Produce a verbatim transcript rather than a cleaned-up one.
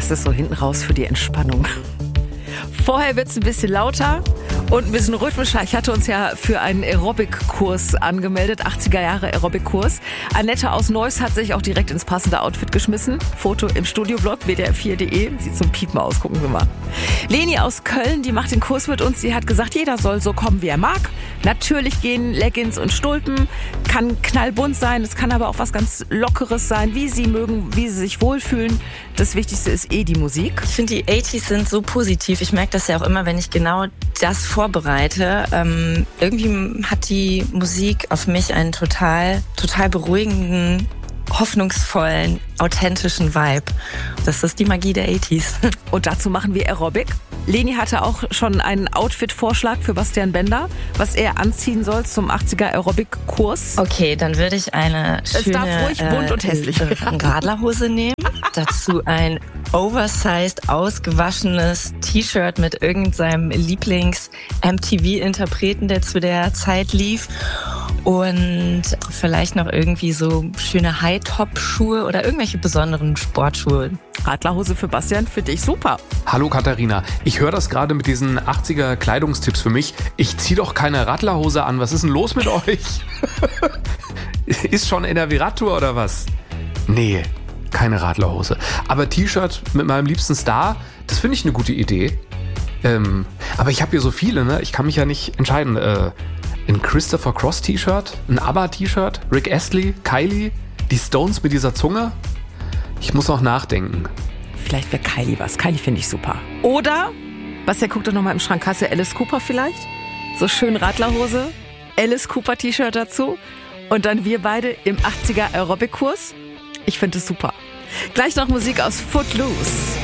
Das ist so hinten raus für die Entspannung. Vorher wird es ein bisschen lauter und ein bisschen rhythmischer. Ich hatte uns ja für einen Aerobic-Kurs angemeldet, achtziger Jahre Aerobic-Kurs. Annette aus Neuss hat sich auch direkt ins passende Outfit geschmissen. Foto im Studioblog w d r vier punkt d e. Sieht zum Piepen aus, gucken Sie mal. Leni aus Köln, die macht den Kurs mit uns. Sie hat gesagt, jeder soll so kommen, wie er mag. Natürlich gehen Leggings und Stulpen, kann knallbunt sein, es kann aber auch was ganz Lockeres sein, wie Sie mögen, wie Sie sich wohlfühlen. Das Wichtigste ist eh die Musik. Ich finde, die achtziger sind so positiv. Ich merke das ja auch immer, wenn ich genau das vorbereite. Ähm, irgendwie hat die Musik auf mich einen total, total beruhigenden, hoffnungsvollen, authentischen Vibe. Das ist die Magie der achtziger. Und dazu machen wir Aerobic. Leni hatte auch schon einen Outfit-Vorschlag für Bastian Bender, was er anziehen soll zum achtziger Aerobic-Kurs. Okay, dann würde ich eine schöne es darf ruhig bunt äh, und hässlich. äh, Radlerhose nehmen. Dazu ein oversized, ausgewaschenes T-Shirt mit irgendeinem Lieblings-M T V-Interpreten, der zu der Zeit lief. Und vielleicht noch irgendwie so schöne High-Top-Schuhe oder irgendwelche besonderen Sportschuhe. Radlerhose für Bastian finde ich super. Hallo Katharina, ich höre das gerade mit diesen achtziger Kleidungstipps für mich. Ich ziehe doch keine Radlerhose an. Was ist denn los mit euch? Ist schon N R W-Radtour oder was? Nee, keine Radlerhose. Aber T-Shirt mit meinem liebsten Star, das finde ich eine gute Idee. Ähm, aber ich habe hier so viele, ne? Ich kann mich ja nicht entscheiden. Äh, ein Christopher Cross T-Shirt, ein ABBA T-Shirt, Rick Astley, Kylie, die Stones mit dieser Zunge. Ich muss noch nachdenken. Vielleicht wäre Kylie was. Kylie finde ich super. Oder, Bastian, guck doch nochmal im Schrank, hast du Alice Cooper vielleicht? So schön Radlerhose, Alice Cooper T-Shirt dazu und dann wir beide im achtziger Aerobic-Kurs. Ich finde es super. Gleich noch Musik aus Footloose.